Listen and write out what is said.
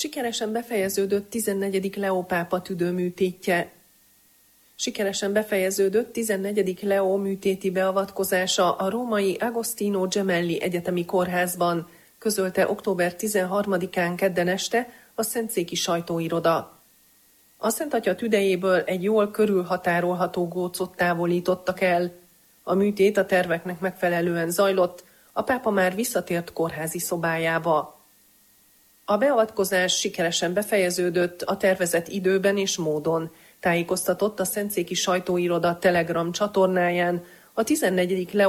Sikeresen befejeződött 14. Leó pápa tüdőműtétje. Sikeresen befejeződött 14. Leó műtéti beavatkozása a római Agostino Gemelli Egyetemi Kórházban, közölte október 13-án kedden este a szentszéki sajtóiroda. A Szent Atya tüdejéből egy jól körülhatárolható gócot távolítottak el. A műtét a terveknek megfelelően zajlott, a pápa már visszatért kórházi szobájába. A beavatkozás sikeresen befejeződött a tervezett időben és módon, tájékoztatott a szentszéki sajtóiroda Telegram csatornáján a 14. Leó